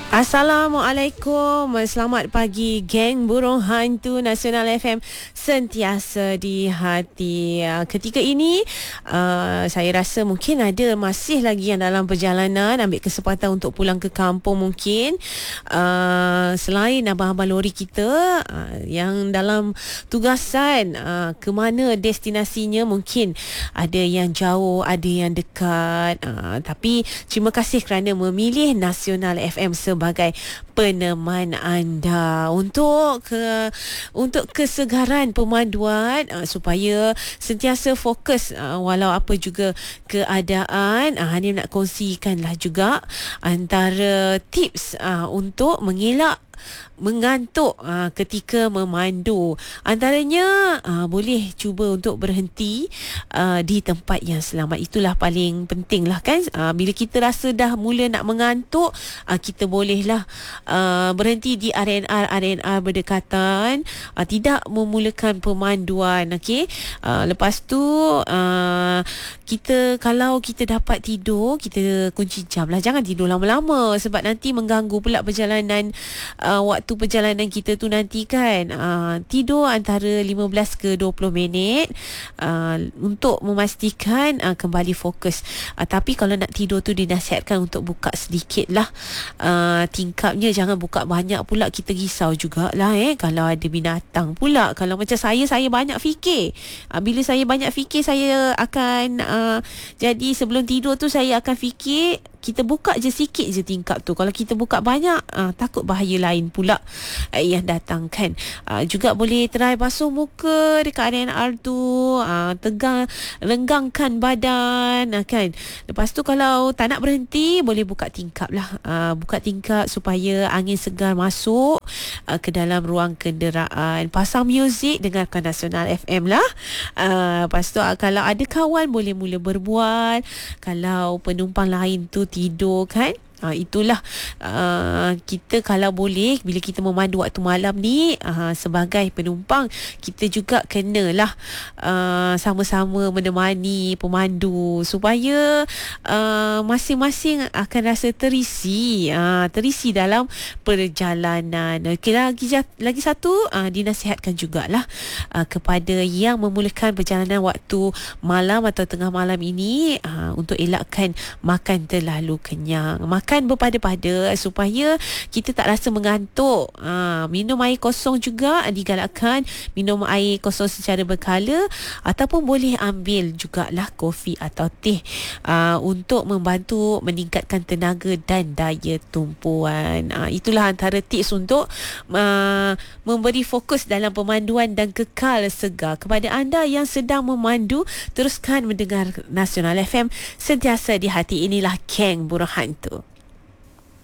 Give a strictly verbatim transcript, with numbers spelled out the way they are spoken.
Assalamualaikum. Selamat pagi geng burung hantu Nasional F M, sentiasa di hati. Ketika ini uh, saya rasa mungkin ada masih lagi yang dalam perjalanan, ambil kesempatan untuk pulang ke kampung mungkin. Uh, selain abang-abang lori kita uh, yang dalam tugasan uh, ke mana destinasinya, mungkin ada yang jauh, ada yang dekat. Uh, tapi terima kasih kerana memilih Nasional F M sebagai sebagai peneman anda untuk ke untuk kesegaran pemanduan uh, supaya sentiasa fokus uh, walau apa juga keadaan. uh, Hani nak kongsikanlah juga antara tips uh, untuk mengelak mengantuk aa, ketika memandu. Antaranya aa, boleh cuba untuk berhenti aa, di tempat yang selamat. Itulah paling penting lah kan. Aa, bila kita rasa dah mula nak mengantuk, aa, kita bolehlah aa, berhenti di R and R R and R berdekatan, aa, tidak memulakan pemanduan. Okey. Aa, lepas tu aa, kita kalau kita dapat tidur, kita kunci jam lah. Jangan tidur lama-lama sebab nanti mengganggu pula perjalanan uh, waktu perjalanan kita tu nanti kan. Uh, tidur antara lima belas ke dua puluh minit uh, untuk memastikan uh, kembali fokus. Uh, tapi kalau nak tidur tu dinasihatkan untuk buka sedikit lah uh, tingkapnya. Jangan buka banyak pula, kita risau jugalah eh kalau ada binatang pula. Kalau macam saya, saya banyak fikir. Uh, bila saya banyak fikir, saya akan uh, jadi sebelum tidur tu saya akan fikir. Kita buka je sikit je tingkap tu. Kalau kita buka banyak, uh, takut bahaya lain pula uh, yang datang kan. Uh, juga boleh try basuh muka dekat R and R tu, uh, tegang, renggangkan badan uh, kan. Lepas tu kalau tak nak berhenti, boleh buka tingkap lah. Uh, buka tingkap supaya angin segar masuk uh, ke dalam ruang kenderaan. Pasang muzik, dengarkan Nasional F M lah. Uh, lepas tu uh, kalau ada kawan, boleh mula berbual. Kalau penumpang lain tu tidur kan, Ha, itulah uh, kita kalau boleh bila kita memandu waktu malam ni, uh, sebagai penumpang kita juga kenalah uh, sama-sama menemani pemandu supaya uh, masing-masing akan rasa terisi uh, terisi dalam perjalanan. Okay, lagi lagi satu uh, dinasihatkan jugalah uh, kepada yang memulakan perjalanan waktu malam atau tengah malam ini uh, untuk elakkan makan terlalu kenyang. Makan Makan berpada-pada supaya kita tak rasa mengantuk. Ha, minum air kosong juga digalakkan. Minum air kosong secara berkala, ataupun boleh ambil jugalah kopi atau teh ha, untuk membantu meningkatkan tenaga dan daya tumpuan. Ha, itulah antara tips untuk uh, memberi fokus dalam pemanduan dan kekal segar. Kepada anda yang sedang memandu, teruskan mendengar Nasional F M, sentiasa di hati. Inilah Geng Burung Hantu.